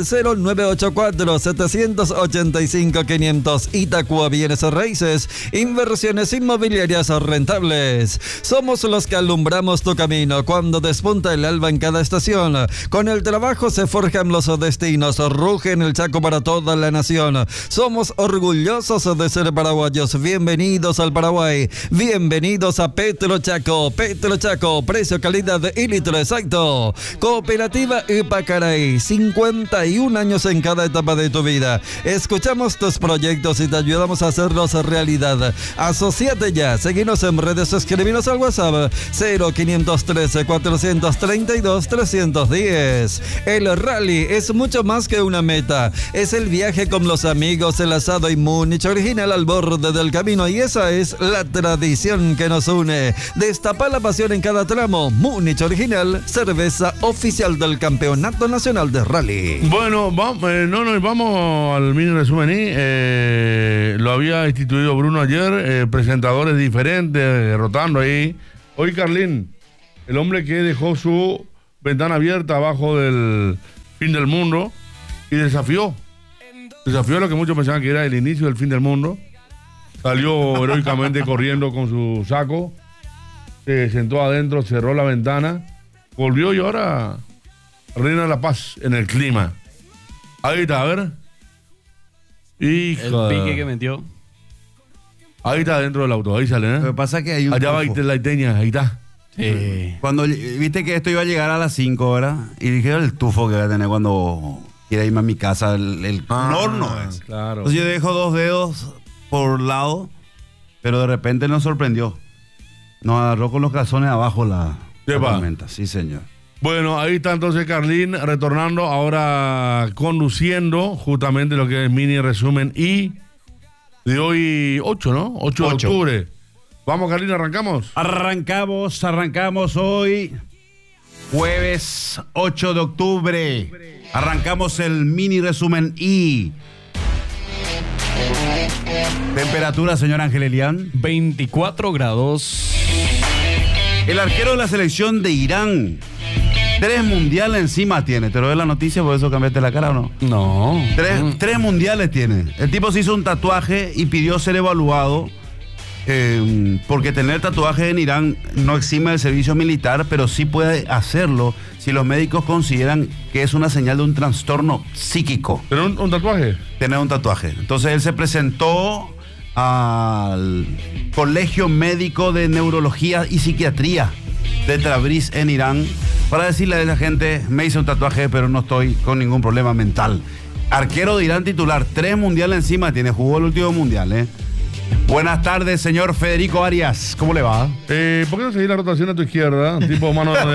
0984-785-500. Itacua Bienes Raíces. Inversiones inmobiliarias rentables. Somos los que alumbramos tu camino cuando despunta el alba en cada estación. Con el trabajo se forjan los destinos. Ruge en el Chaco para toda la nación. Somos orgullosos de ser paraguayos. Bienvenidos al Paraguay. Bienvenidos a Petro Chaco. Petro Chaco, precio, calidad y litro exacto. Cooperativa Ipacaray, 51 años en cada etapa de tu vida. Escuchamos tus proyectos y te ayudamos a hacerlos realidad. Asociate ya. Seguinos en redes, escribinos al WhatsApp 0513-432-310. El rally es mucho más que una meta. Es el viaje con los amigos amigos, el asado y Múnich original al borde del camino. Y esa es la tradición que nos une. Destapa la pasión en cada tramo. Múnich original, cerveza oficial del Campeonato Nacional de Rally. Bueno, vamos al mini resumen. Lo había instituido Bruno ayer, presentadores diferentes, rotando ahí. Hoy Carlín, el hombre que dejó su ventana abierta abajo del fin del mundo y desafió lo que muchos pensaban que era el inicio del fin del mundo. Salió heroicamente corriendo con su saco, se sentó adentro, cerró la ventana, volvió y ahora reina la paz en el clima. Ahí está, a ver. El pique que metió. Ahí está dentro del auto, ahí sale, ¿eh? Lo que pasa es que hay un allá va la iteña, ahí está. Cuando viste que esto iba a llegar a las 5 horas y dije el tufo que voy a tener cuando quiera irme a mi casa, el horno es. Claro. Entonces yo dejo 2 dedos por lado, pero de repente nos sorprendió. Nos agarró con los calzones abajo la tormenta. Sí, señor. Bueno, ahí está entonces Carlín retornando, ahora conduciendo justamente lo que es mini resumen y de hoy 8, ¿no? 8 de octubre. Vamos, Carlín, ¿arrancamos? Arrancamos hoy, jueves 8 de octubre. Arrancamos el mini resumen y... Temperatura, señor Ángel Elián. 24 grados. El arquero de la selección de Irán, 3 mundiales encima tiene. ¿Te lo ves la noticia? ¿Por eso cambiaste la cara o no? No. 3 mundiales tiene. El tipo se hizo un tatuaje y pidió ser evaluado. Porque tener tatuajes en Irán no exime del servicio militar, pero sí puede hacerlo si los médicos consideran que es una señal de un trastorno psíquico. ¿Tener un tatuaje? Tener un tatuaje. Entonces él se presentó al Colegio Médico de Neurología y Psiquiatría de Tabriz en Irán para decirle a la gente, me hice un tatuaje pero no estoy con ningún problema mental. Arquero de Irán titular, 3 mundiales encima tiene, jugó el último mundial, Buenas tardes, señor Federico Arias. ¿Cómo le va? ¿Por qué no seguir la rotación a tu izquierda? Tipo mano de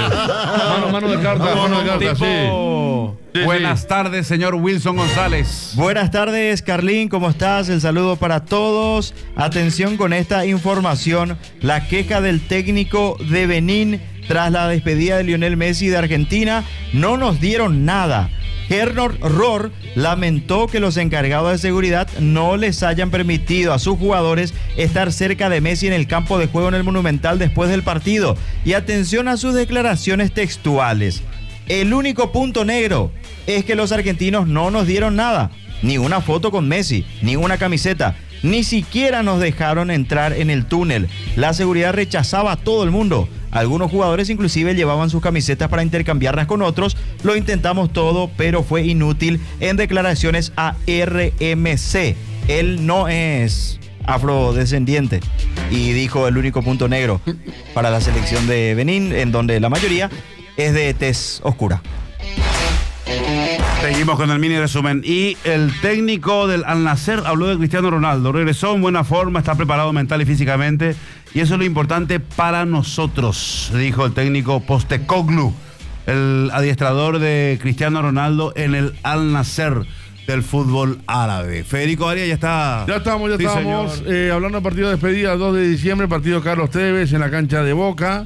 carta, tipo... Sí. Buenas tardes, señor Wilson González. Buenas tardes, Carlín, ¿cómo estás? El saludo para todos. Atención con esta información. La queja del técnico de Benín tras la despedida de Lionel Messi de Argentina. No nos dieron nada. Gernot Rohr lamentó que los encargados de seguridad no les hayan permitido a sus jugadores estar cerca de Messi en el campo de juego en el Monumental después del partido. Y atención a sus declaraciones textuales. El único punto negro es que los argentinos no nos dieron nada. Ni una foto con Messi, ni una camiseta. Ni siquiera nos dejaron entrar en el túnel. La seguridad rechazaba a todo el mundo. Algunos jugadores inclusive llevaban sus camisetas para intercambiarlas con otros. Lo intentamos todo, pero fue inútil. En declaraciones a RMC. Él no es afrodescendiente y dijo el único punto negro para la selección de Benín, en donde la mayoría es de tez oscura. Seguimos con el mini resumen. Y el técnico del Al Nassr habló de Cristiano Ronaldo. Regresó en buena forma, está preparado mental y físicamente. Y eso es lo importante para nosotros, dijo el técnico Postecoglou, el adiestrador de Cristiano Ronaldo en el Al Nassr del fútbol árabe. Federico Arias ya está. Ya estamos. Hablando del partido de despedida, 2 de diciembre, partido Carlos Tevez en la cancha de Boca.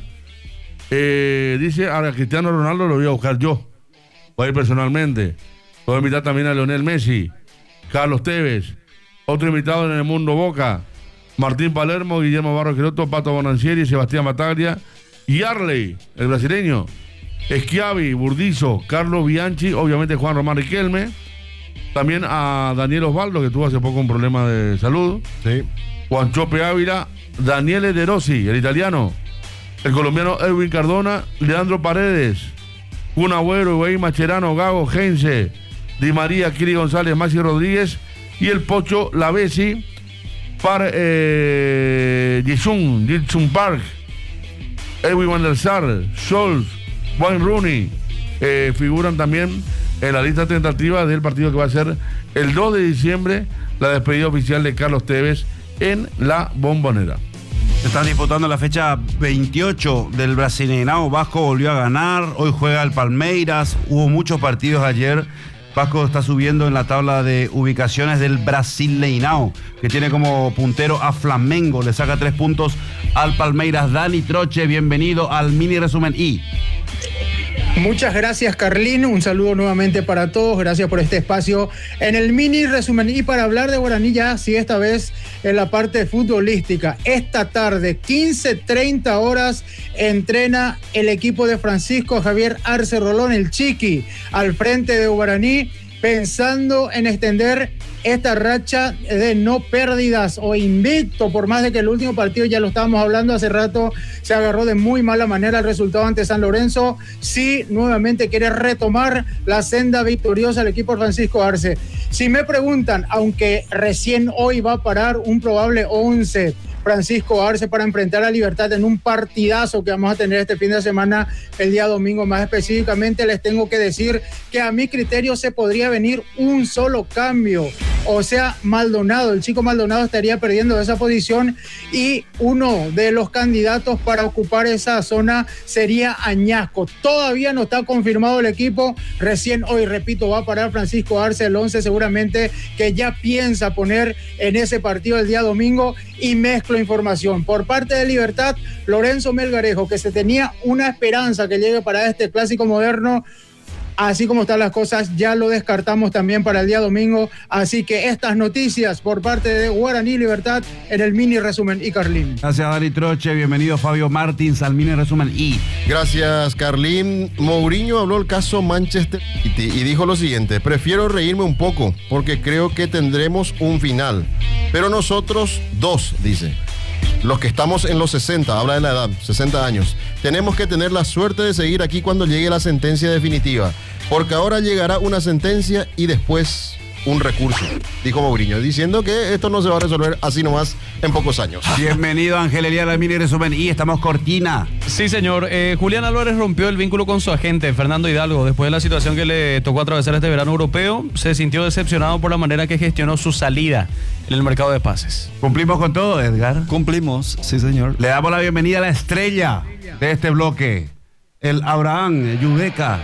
Dice, ahora Cristiano Ronaldo lo voy a buscar yo. Voy a ir personalmente. Voy a invitar también a Lionel Messi, Carlos Tevez, otro invitado en el mundo Boca, Martín Palermo, Guillermo Barros Queroto, Pato Bonancieri, Sebastián Bataglia, y Arley, el brasileño, Schiavi, Burdizo, Carlos Bianchi, obviamente Juan Román Riquelme, también a Daniel Osvaldo, que tuvo hace poco un problema de salud, Juan Chope Ávila, Daniele De Rossi, el italiano, el colombiano Edwin Cardona, Leandro Paredes, Kun Agüero, Higuaín, Mascherano, Gago, Heinze, Di María, Kiri González, Maxi Rodríguez y el Pocho Lavesi para Jisung Park, Edwin Van der Sar, Scholz, Wayne Rooney, figuran también en la lista tentativa del partido que va a ser el 2 de diciembre, la despedida oficial de Carlos Tevez en la Bombonera. Se están disputando la fecha 28 del Brasileirão Vasco, volvió a ganar, hoy juega el Palmeiras, hubo muchos partidos ayer Vasco está subiendo en la tabla de ubicaciones del Brasileirão, que tiene como puntero a Flamengo. Le saca 3 puntos al Palmeiras. Dani Troche, bienvenido al mini resumen I. Muchas gracias, Carlín. Un saludo nuevamente para todos. Gracias por este espacio en el mini resumen. Y para hablar de Guaraní ya, sí, esta vez en la parte futbolística. Esta tarde, 15:30 horas, entrena el equipo de Francisco Javier Arce Rolón, el Chiqui, al frente de Guaraní, pensando en extender esta racha de no pérdidas o invicto, por más de que el último partido, ya lo estábamos hablando hace rato, se agarró de muy mala manera el resultado ante San Lorenzo. Sí, nuevamente quiere retomar la senda victoriosa el equipo Francisco Arce. Si me preguntan, aunque recién hoy va a parar un probable 11 Francisco Arce para enfrentar a Libertad en un partidazo que vamos a tener este fin de semana, el día domingo más específicamente, les tengo que decir que a mi criterio se podría venir un solo cambio. O sea, Maldonado, el chico Maldonado estaría perdiendo esa posición y uno de los candidatos para ocupar esa zona sería Añasco. Todavía no está confirmado el equipo, recién hoy, repito, va a parar Francisco Arce el 11 seguramente, que ya piensa poner en ese partido el día domingo. Y mezclo información por parte de Libertad, Lorenzo Melgarejo, que se tenía una esperanza que llegue para este clásico moderno. Así como están las cosas, ya lo descartamos también para el día domingo. Así que estas noticias por parte de Guaraní Libertad en el mini resumen y Carlín. Gracias, Dani Troche. Bienvenido, Fabio Martins, al mini resumen y. Gracias, Carlín. Mourinho habló el caso Manchester City y dijo lo siguiente: prefiero reírme un poco porque creo que tendremos un final. Pero nosotros dos, dice. Los que estamos en los 60, habla de la edad, 60 años, tenemos que tener la suerte de seguir aquí cuando llegue la sentencia definitiva, porque ahora llegará una sentencia y después un recurso, dijo Mourinho, diciendo que esto no se va a resolver así nomás en pocos años. Bienvenido, Ángel Elial, al mini resumen y estamos cortina. Sí, señor. Julián Álvarez rompió el vínculo con su agente, Fernando Hidalgo, después de la situación que le tocó atravesar este verano europeo. Se sintió decepcionado por la manera que gestionó su salida en el mercado de pases. ¿Cumplimos con todo, Edgar? Cumplimos, sí, señor. Le damos la bienvenida a la estrella de este bloque, el Abraham Yureka.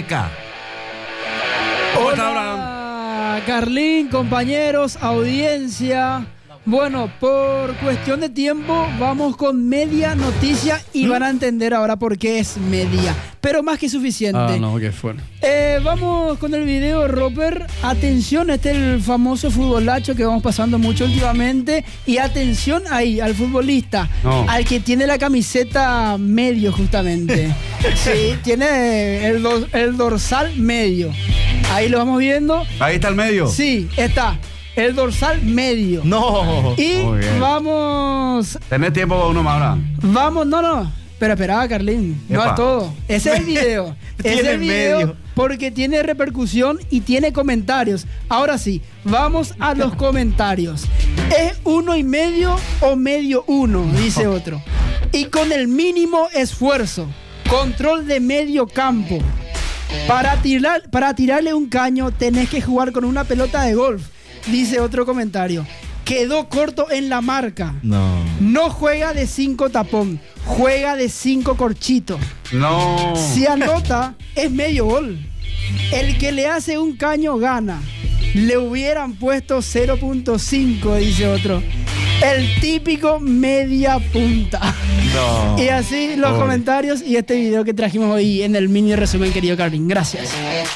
¿Cómo está, Abraham? Carlín, compañeros, audiencia. Bueno, por cuestión de tiempo vamos con media noticia y van a entender ahora por qué es media, pero más que suficiente. Ah, no, qué fue. Vamos con el video, Roper. Atención, este es el famoso futbolacho que vamos pasando mucho últimamente. Y atención ahí, al futbolista, al que tiene la camiseta medio justamente. Sí, tiene el dorsal medio. Ahí lo vamos viendo. Ahí está el medio. Sí, está. El dorsal medio. No. Y vamos. ¿Tenés tiempo para uno más ahora? Vamos, no. Pero espera, Carlín. No a todo. Ese es el video. Ese es el video porque tiene repercusión y tiene comentarios. Ahora sí, vamos a los comentarios. ¿Es 1,5 o medio 1? Dice otro. Y con el mínimo esfuerzo. Control de medio campo. Para tirarle un caño tenés que jugar con una pelota de golf. Dice otro comentario. Quedó corto en la marca. No juega de 5 tapón, juega de 5 corchito. No. Si anota, es medio gol. El que le hace un caño gana. Le hubieran puesto 0.5, dice otro. El típico media punta. No. Y así los comentarios y este video que trajimos hoy en el mini resumen, querido Carlín. Gracias.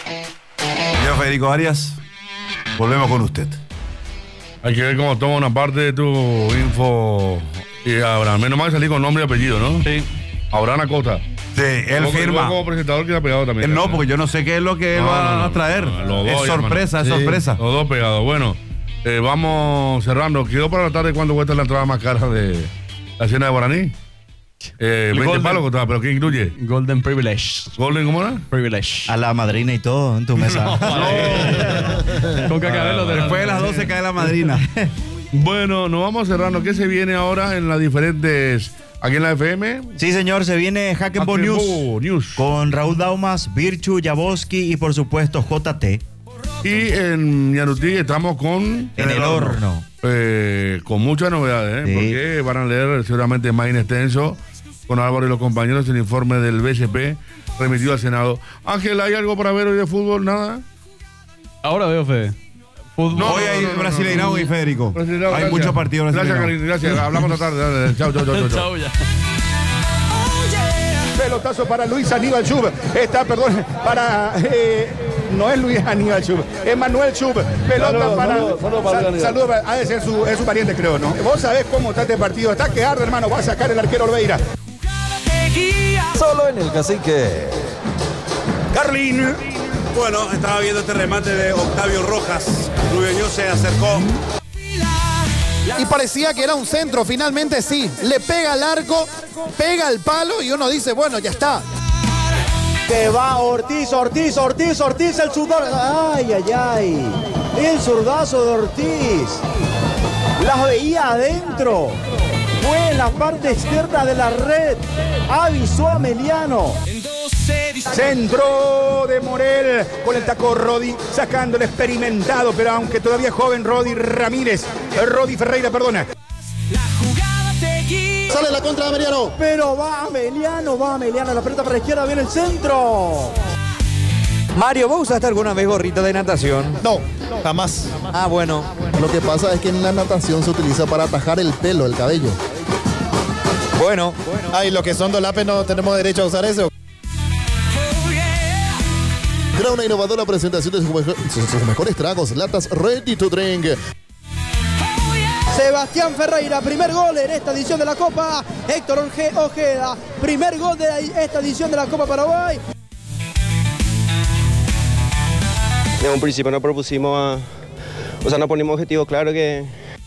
Yo, Federico Arias, volvemos con usted. Hay que ver cómo toma una parte de tu info. Y Abraham, menos mal salir con nombre y apellido, ¿no? Sí. Abraham Acosta. Sí, él firma. Como presentador que ha pegado también. No, porque yo no sé qué es lo que él va a traer. Es sorpresa, es sorpresa. Los dos pegados. Bueno, vamos cerrando. Quedó para la tarde cuando cuesta la entrada más cara de la cena de Guaraní. 20 palos costaba, pero ¿qué incluye? Golden Privilege. ¿Golden cómo era? Privilege. A la madrina y todo en tu mesa. Con cacabelo. Después de las 12 cae la madrina. Bueno, nos vamos cerrando. ¿Qué se viene ahora en las diferentes... aquí en la FM? Sí, señor, se viene Hackenbo News con Raúl Daumas, Virchu, Jaboski y por supuesto JT. Y en Ñanutí estamos con... En el horno. Con muchas novedades, Sí. porque van a leer seguramente más en extenso con Álvaro y los compañeros el informe del BCP remitido al Senado. Ángel, ¿hay algo para ver hoy de fútbol? ¿Nada? Ahora veo, Fede. Fútbol. Hoy hay Brasileirão y Federico. Brasileirão, Hay gracias. muchos partidos Gracias, brasileños. Karim, gracias. Hablamos esta tarde. Dale, chao, chao, chao, chao. Chao ya. Pelotazo para Luis Aníbal Schub. Está, perdón, para... no es Luis Aníbal Schub, es Manuel Schub. Pelota saludos, ha de ser es su pariente, creo, ¿no? Vos sabés cómo está este partido. Está que arde, hermano. Va a sacar el arquero Olveira. Solo en el cacique. Carlín. Bueno, estaba viendo este remate de Octavio Rojas. Rubeño se acercó. Y parecía que era un centro, finalmente sí. Le pega al arco, pega el palo y uno dice, bueno, ya está. Que va Ortiz, el zurdazo. Ay, ay, ay. El zurdazo de Ortiz. Las veía adentro. Fue en la parte externa de la red. Avisó a Meliano. Centro de Morel con el taco Rodi, sacando el experimentado, pero aunque todavía joven, Rodi Ferreira, perdona. Sale la contra de Meliano. Pero va Meliano, la pelota para la izquierda, viene el centro. Mario, ¿vos usaste alguna vez gorrita de natación? No, jamás. Ah, bueno. Lo que pasa es que en la natación se utiliza para atajar el pelo, el cabello. Bueno. Ay, los que son dolapes no tenemos derecho a usar eso. Era una innovadora presentación de sus mejores tragos, latas ready to drink. Sebastián Ferreira, primer gol en esta edición de la Copa. Héctor Ojeda, primer gol de esta edición de la Copa Paraguay. De un principio nos propusimos nos ponimos objetivo claro que...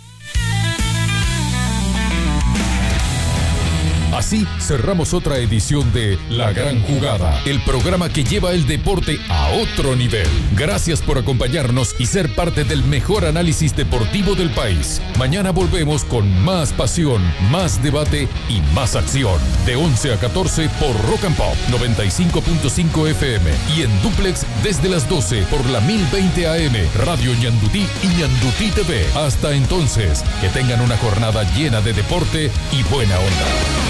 Así cerramos otra edición de La Gran Jugada, el programa que lleva el deporte a otro nivel. Gracias por acompañarnos y ser parte del mejor análisis deportivo del país. Mañana volvemos con más pasión, más debate y más acción. De 11 a 14 por Rock and Pop 95.5 FM y en duplex desde las 12 por la 1020 AM, Radio Ñandutí y Ñandutí TV. Hasta entonces, que tengan una jornada llena de deporte y buena onda.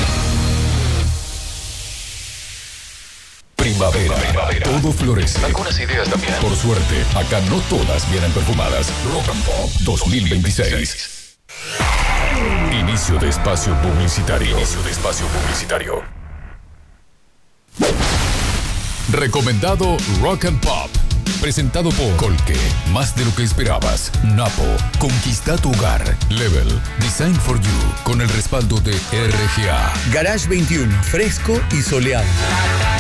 Primavera. Todo florece. Algunas ideas también. Por suerte, acá no todas vienen perfumadas. Rock and Pop 2026. Inicio de espacio publicitario. Recomendado Rock and Pop. Presentado por Colque, más de lo que esperabas. Napo, conquista tu hogar. Level, Design for You, con el respaldo de RGA. Garage 21, fresco y soleado.